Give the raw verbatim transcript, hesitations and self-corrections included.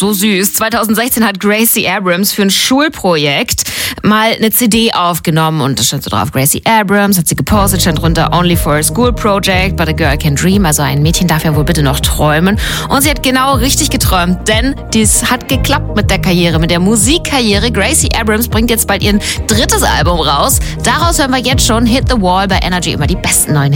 so süß. zweitausendsechzehn hat Gracie Abrams für ein Schulprojekt mal eine C D aufgenommen und da stand so drauf, Gracie Abrams hat sie gepostet, stand drunter Only for a School Project, but a girl can dream, also ein Mädchen darf ja wohl bitte noch träumen. Und sie hat genau richtig geträumt, denn dies hat geklappt mit der Karriere, mit der Musikkarriere. Gracie Abrams bringt jetzt bald ihr drittes Album raus. Daraus hören wir jetzt schon Hit the Wall bei Energy, immer die besten neuen